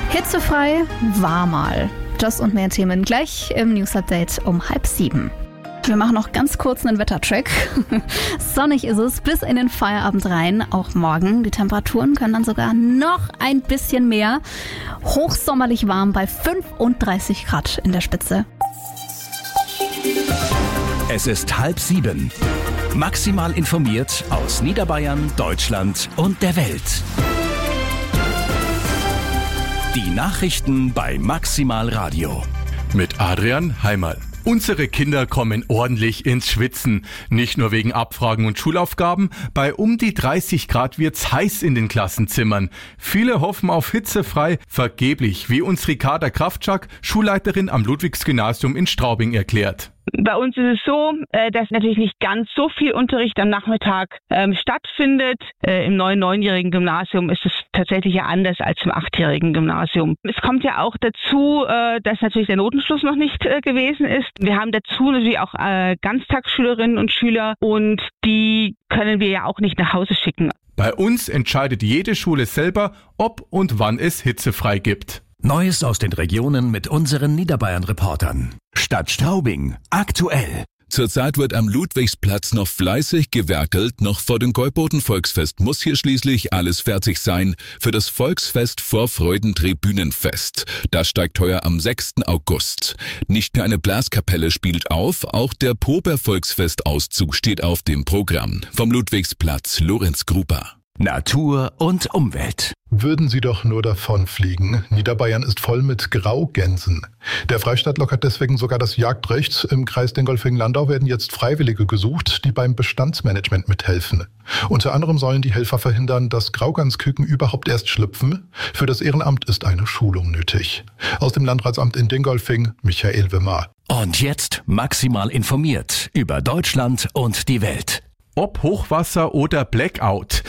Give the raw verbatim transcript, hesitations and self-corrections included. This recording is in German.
Hitzefrei war mal. Das und mehr Themen gleich im News-Update um halb sieben. Wir machen noch ganz kurz einen Wettercheck. Sonnig ist es bis in den Feierabend rein, auch morgen. Die Temperaturen können dann sogar noch ein bisschen mehr. Hochsommerlich warm bei fünfunddreißig Grad in der Spitze. Es ist halb sieben. Maximal informiert aus Niederbayern, Deutschland und der Welt. Die Nachrichten bei Maximal Radio. Mit Adrian Heimerl. Unsere Kinder kommen ordentlich ins Schwitzen. Nicht nur wegen Abfragen und Schulaufgaben. Bei um die dreißig Grad wird's heiß in den Klassenzimmern. Viele hoffen auf hitzefrei, vergeblich, wie uns Ricarda Kraftschak, Schulleiterin am Ludwigsgymnasium in Straubing, erklärt. Bei uns ist es so, dass natürlich nicht ganz so viel Unterricht am Nachmittag ähm, stattfindet. Äh, Im neuen neunjährigen Gymnasium ist es tatsächlich ja anders als im achtjährigen Gymnasium. Es kommt ja auch dazu, äh, dass natürlich der Notenschluss noch nicht äh, gewesen ist. Wir haben dazu natürlich auch äh, Ganztagsschülerinnen und Schüler und die können wir ja auch nicht nach Hause schicken. Bei uns entscheidet jede Schule selber, ob und wann es hitzefrei gibt. Neues aus den Regionen mit unseren Niederbayern-Reportern. Stadt Straubing. Aktuell. Zurzeit wird am Ludwigsplatz noch fleißig gewerkelt. Noch vor dem Gäuboden-Volksfest muss hier schließlich alles fertig sein für das Volksfest Vorfreudentribünenfest. Das steigt heuer am sechsten August. Nicht nur eine Blaskapelle spielt auf, auch der Prober-Volksfest-Auszug steht auf dem Programm. Vom Ludwigsplatz, Lorenz Gruber. Natur und Umwelt. Würden sie doch nur davonfliegen. Niederbayern ist voll mit Graugänsen. Der Freistaat lockert deswegen sogar das Jagdrecht. Im Kreis Dingolfing-Landau werden jetzt Freiwillige gesucht, die beim Bestandsmanagement mithelfen. Unter anderem sollen die Helfer verhindern, dass Graugansküken überhaupt erst schlüpfen. Für das Ehrenamt ist eine Schulung nötig. Aus dem Landratsamt in Dingolfing, Michael Wimmer. Und jetzt maximal informiert über Deutschland und die Welt. Ob Hochwasser oder Blackout.